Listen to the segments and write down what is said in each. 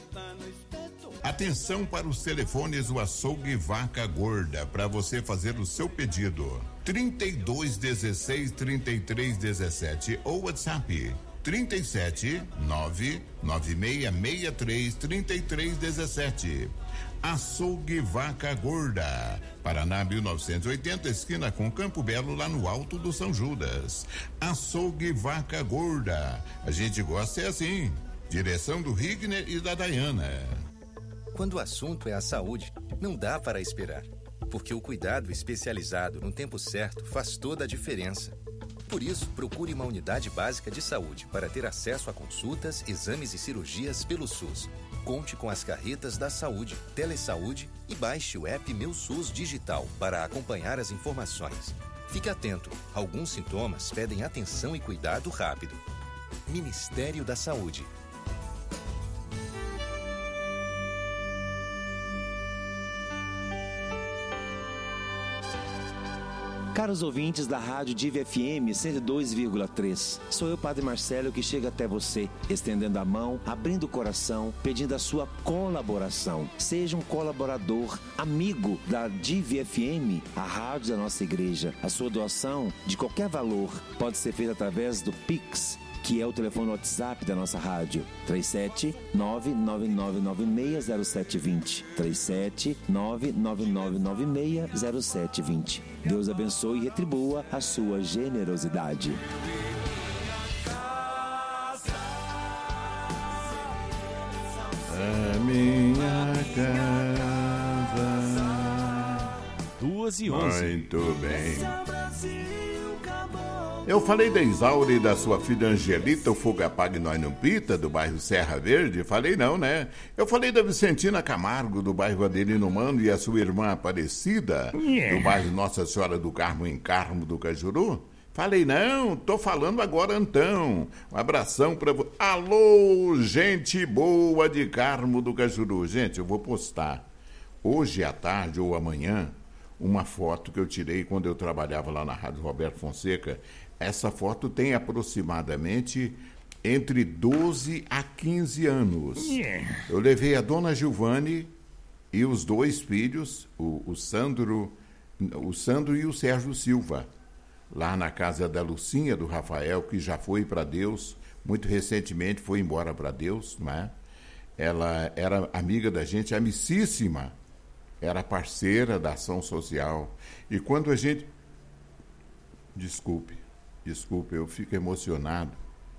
Atenção para os telefones do Açougue Vaca Gorda para você fazer o seu pedido. 3216-3317 ou WhatsApp 37996633317. Açougue Vaca Gorda, Paraná 1980, esquina com Campo Belo, lá no Alto do São Judas. Açougue Vaca Gorda, a gente gosta é assim. Direção do Rigner e da Dayana. Quando o assunto é a saúde, não dá para esperar, porque o cuidado especializado no tempo certo faz toda a diferença. Por isso, procure uma unidade básica de saúde para ter acesso a consultas, exames e cirurgias pelo SUS. Conte com as carretas da saúde, Telesaúde e baixe o app Meu SUS Digital para acompanhar as informações. Fique atento, alguns sintomas pedem atenção e cuidado rápido. Ministério da Saúde. Caros ouvintes da Rádio Diva FM 102,3, sou eu, Padre Marcelo, que chega até você, estendendo a mão, abrindo o coração, pedindo a sua colaboração. Seja um colaborador, amigo da Diva FM, a rádio da nossa igreja. A sua doação, de qualquer valor, pode ser feita através do Pix, que é o telefone WhatsApp da nossa rádio, 37-999960720, 37-999960720. Deus abençoe e retribua a sua generosidade. A minha casa. 2h11. Muito bem. Eu falei da Isaura e da sua filha Angelita, o fogo apaga e nós não pita, do bairro Serra Verde? Falei não, né? Eu falei da Vicentina Camargo, do bairro Adelino Mano, e a sua irmã Aparecida, do bairro Nossa Senhora do Carmo, em Carmo do Cajuru? Falei não, tô falando agora então. Um abração pra você. Alô, gente boa de Carmo do Cajuru. Gente, eu vou postar hoje à tarde ou amanhã uma foto que eu tirei quando eu trabalhava lá na Rádio Roberto Fonseca. Essa foto tem aproximadamente entre 12 a 15 anos. Eu levei a dona Giovanni e os dois filhos, o Sandro e o Sérgio Silva, lá na casa da Lucinha, do Rafael, que já foi para Deus, muito recentemente foi embora para Deus, né? Ela era amiga da gente, amicíssima, era parceira da ação social. E quando a gente... Desculpe, eu fico emocionado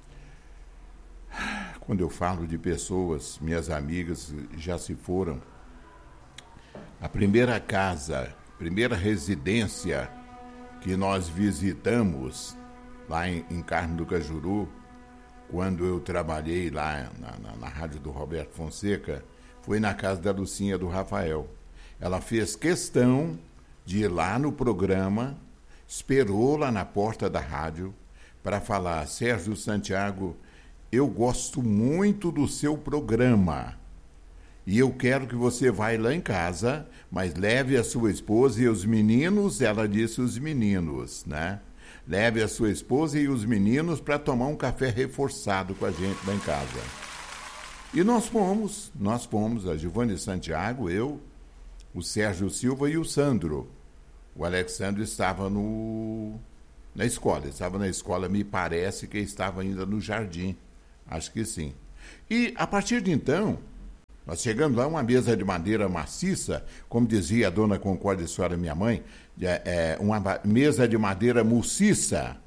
quando eu falo de pessoas, minhas amigas já se foram. A primeira casa, primeira residência que nós visitamos lá em Carmo do Cajuru, quando eu trabalhei lá na rádio do Roberto Fonseca, foi na casa da Lucinha, do Rafael. Ela fez questão de ir lá no programa, esperou lá na porta da rádio para falar: Sérgio Santiago, eu gosto muito do seu programa e eu quero que você vá lá em casa, mas leve a sua esposa e os meninos. Ela disse os meninos, né? Leve a sua esposa e os meninos para tomar um café reforçado com a gente lá em casa. E nós fomos, a Giovanni Santiago, eu, o Sérgio Silva e o Sandro. O Alexandre estava na escola, me parece que estava ainda no jardim, acho que sim. E a partir de então, nós chegamos lá, uma mesa de madeira maciça, como dizia a dona Concórdia, senhora minha mãe, uma mesa de madeira maciça,